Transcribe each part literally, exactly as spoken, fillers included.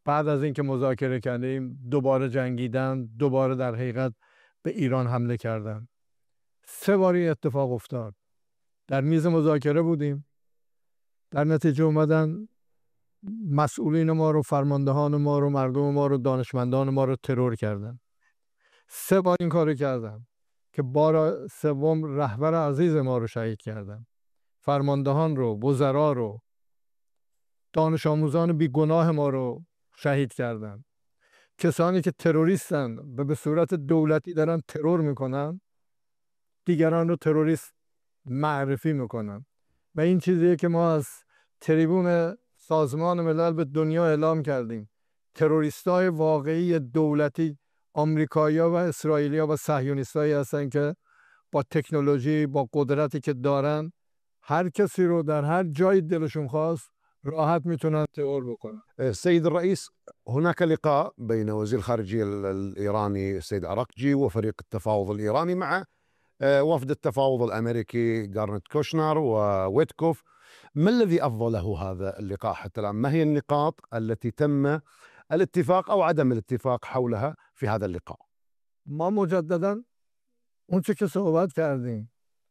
بعد از اینکه مذاکره کردیم دوباره جنگیدن، دوباره در حقیقت به ایران حمله کردن. سه باری اتفاق افتاد. در میز مذاکره بودیم، در نتیجه اومدن مسئولین ما رو، فرماندهان ما رو، مردم ما رو، دانشمندان ما رو ترور کردن. سه بار این کارو کردن که بار سوم رهبر عزیز ما رو شهید کردن، فرماندهان رو، وزرا رو، دانش آموزان بیگناه ما رو شهید کردن. کسانی که تروریستن و به صورت دولتی دارن ترور میکنن، دیگران رو تروریست معرفی میکنن و این چیزیه که ما از تریبون سازمان ملل به دنیا اعلام کردیم. تروریستای واقعی دولتی آمریکایی‌ها و اسرائیلی‌ها و صهیونیستایی هستن که با تکنولوژی، با قدرتی که دارن، هر کسی رو در هر جای دلشون خواست راحت میتونن ترور بکنن. السيد الرئيس، هناك لقاء بين وزير الخارجية الإيراني السيد أراقجي وفريق التفاوض الإيراني مع وفد التفاوض الأمريكي غارنت كوشنر وويتكوف. ما الذي أفضله هذا اللقاء حتى الآن؟ ما هي النقاط التي تم الاتفاق أو عدم الاتفاق حولها في هذا اللقاء؟ ما مجددا اون چه که صحبت کردیم،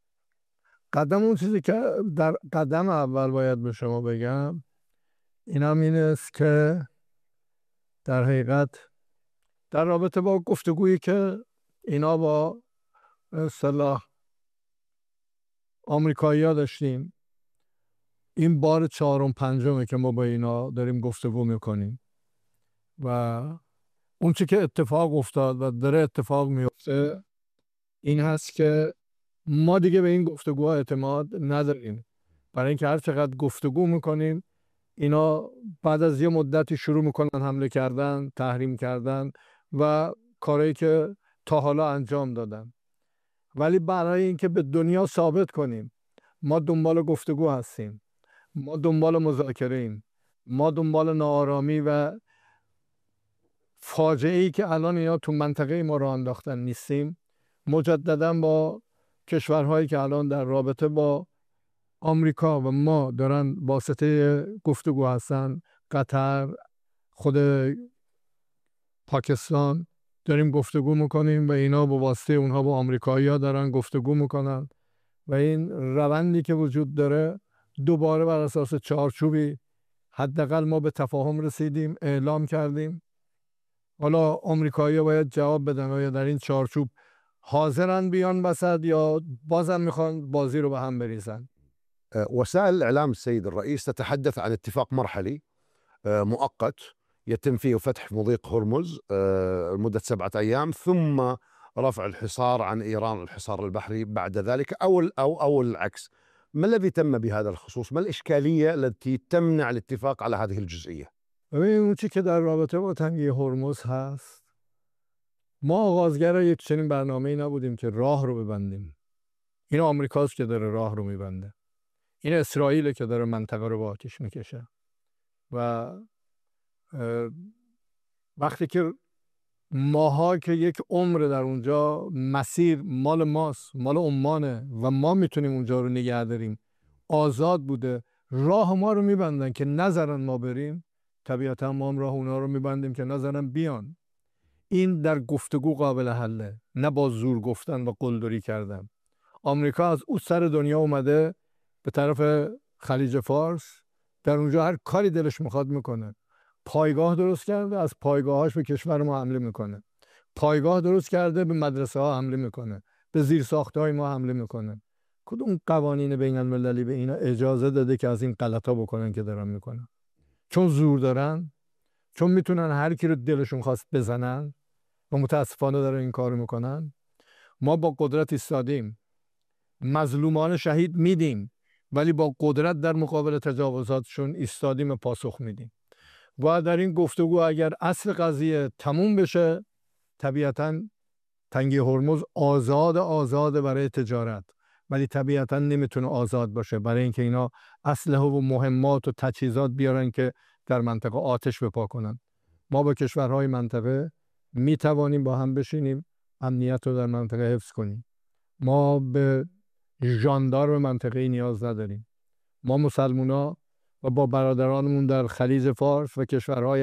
قدم اون چیزی که در قدم اول باید به شما بگم این هم این است که در حقیقت در رابطه با گفتگویی که اینا با اصطلاح آمریکایی‌ها داشتیم، این بار چهارم پنجمه که ما با اینا داریم گفتگو میکنیم و اون چی که اتفاق افتاد و داره اتفاق میفته این هست که ما دیگه به این گفتگوها اعتماد نداریم، برای اینکه هر چقدر گفتگو میکنیم اینا بعد از یه مدتی شروع میکنن حمله کردن، تحریم کردن و کارهایی که تا حالا انجام دادن. ولی برای اینکه به دنیا ثابت کنیم ما دنبال گفتگو هستیم، ما دنبال مذاکره ایم، ما دنبال ناآرامی و فاجعه‌ای که الان اینا تو منطقه ما راه انداختن نیستیم، مجددا با کشورهایی که الان در رابطه با آمریکا و ما دارن واسطه گفتگو هستن، قطر، خود پاکستان، داریم گفتگو میکنیم و اینا با واسطه اونها با آمریکایی‌ها دارن گفتگو میکنن و این روندی که وجود داره دوباره بر اساس چارچوبی حداقل ما به تفاهم رسیدیم، اعلام کردیم. حالا آمریکایی‌ها باید جواب بدن آیا در این چارچوب حاضرن بیان وسط یا بازم میخوان بازی رو به هم بریزن. وسائل الإعلام السيد الرئيس تتحدث عن اتفاق مرحلي مؤقت يتم فيه فتح مضيق هرمز لمدة سبعة أيام ثم رفع الحصار عن إيران، الحصار البحري بعد ذلك، أو أو أو العكس. ما الذي تم بهذا الخصوص؟ ما الإشكالية التي تمنع الاتفاق على هذه الجزئية؟ ببین اون چی که در رابطه با تنگی هرمز هست، ما آغازگر یک چنین برنامه‌ای نبودیم که راه رو ببندیم. این آمریکاست که داره راه رو میبنده، این اسرائیل که داره منطقه رو با آتش میکشه و وقتی که ماها که یک عمر در اونجا، مسیر مال ماست، مال عمانه و ما میتونیم اونجا رو نگه داریم، آزاد بوده، راه ما رو میبندن که نذارن ما بریم، طبیعتا ما هم راه اونا رو میبندیم که نذارن بیان. این در گفتگو قابل حله، نه با زور گفتن و قلدری کردن. آمریکا از اون سر دنیا اومده به طرف خلیج فارس، در اونجا هر کاری دلش میخواد میکنه. پایگاه درست کرده، از پایگاهاش به کشور ما حمله میکنه. پایگاه درست کرده، به مدرسه ها حمله میکنه، به زیر ساخته های ما حمله میکنه. کدوم قوانین بین المللی به اینا اجازه داده که از این غلطا بکنن که دارن میکنن؟ چون زور دارن، چون میتونن هر کی رو دلشون خواست بزنن و متاسفانه دارن این کارو میکنن. ما با قدرت ایستادیم، مظلومان شهید میدیم، ولی با قدرت در مقابل تجاوزاتشون ایستادیم و پاسخ میدیم. و در این گفتگو اگر اصل قضیه تموم بشه، طبیعتاً تنگی هرمز آزاد آزاد برای تجارت، ولی طبیعتاً نمیتونه آزاد باشه برای اینکه اینا اسلحه و مهمات و تجهیزات بیارن که در منطقه آتش بپا کنن. ما با کشورهای منطقه میتوانیم با هم بشینیم، امنیت رو در منطقه حفظ کنیم. ما به ژاندارم منطقه‌ای نیاز نداریم. ما مسلمونا و با برادرانمون در خلیج فارس و کشورهای